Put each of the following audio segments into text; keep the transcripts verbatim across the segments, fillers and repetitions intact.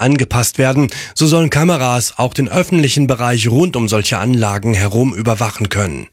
angepasst werden. So sollen Kameras auch den öffentlichen Bereich rund um solche Anlagen herum überwachen können.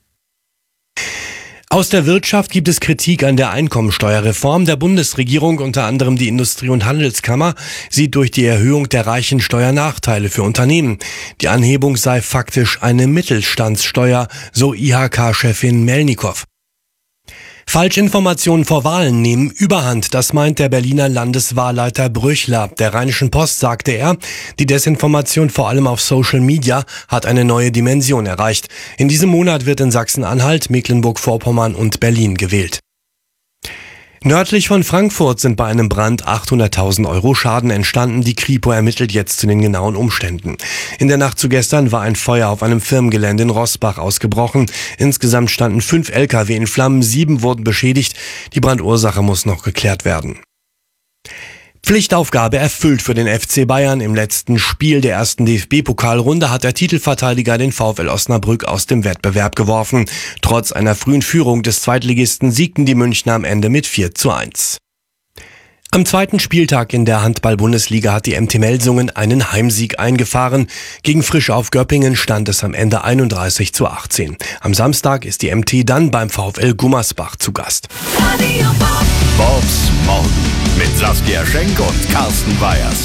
Aus der Wirtschaft gibt es Kritik an der Einkommensteuerreform der Bundesregierung. Unter anderem die Industrie- und Handelskammer sieht durch die Erhöhung der Reichensteuer Nachteile für Unternehmen. Die Anhebung sei faktisch eine Mittelstandssteuer, so I H K-Chefin Melnikow. Falschinformationen vor Wahlen nehmen Überhand, das meint der Berliner Landeswahlleiter Brüchler. Der Rheinischen Post sagte er, die Desinformation vor allem auf Social Media hat eine neue Dimension erreicht. In diesem Monat wird in Sachsen-Anhalt, Mecklenburg-Vorpommern und Berlin gewählt. Nördlich von Frankfurt sind bei einem Brand achthunderttausend Euro Schaden entstanden. Die Kripo ermittelt jetzt zu den genauen Umständen. In der Nacht zu gestern war ein Feuer auf einem Firmengelände in Roßbach ausgebrochen. Insgesamt standen fünf L K W in Flammen, sieben wurden beschädigt. Die Brandursache muss noch geklärt werden. Pflichtaufgabe erfüllt für den F C Bayern. Im letzten Spiel der ersten D F B-Pokalrunde hat der Titelverteidiger den VfL Osnabrück aus dem Wettbewerb geworfen. Trotz einer frühen Führung des Zweitligisten siegten die Münchner am Ende mit vier zu eins. Am zweiten Spieltag in der Handball-Bundesliga hat die M T Melsungen einen Heimsieg eingefahren. Gegen Frisch auf Göppingen stand es am Ende einunddreißig zu achtzehn. Am Samstag ist die M T dann beim VfL Gummersbach zu Gast. Bobs Morgen mit Saskia Schenk und Carsten Weyers.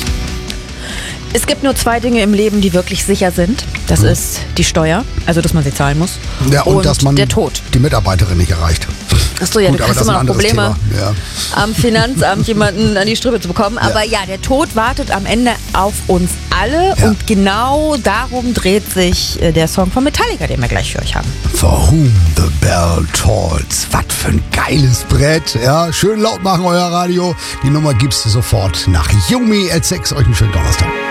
Es gibt nur zwei Dinge im Leben, die wirklich sicher sind. Das mhm. ist die Steuer, also dass man sie zahlen muss, ja, und, und dass man der Tod. Die Mitarbeiterin nicht erreicht. Achso, ja, Gut, du kriegst immer noch Probleme, ja. am Finanzamt jemanden an die Strippe zu bekommen. Aber ja. ja, der Tod wartet am Ende auf uns alle. Ja. Und genau darum dreht sich der Song von Metallica, den wir gleich für euch haben. For whom the bell tolls. Was für ein geiles Brett. Ja, schön laut machen, euer Radio. Die Nummer gibt's sofort nach Yumi at sechs. Euch einen schönen Donnerstag.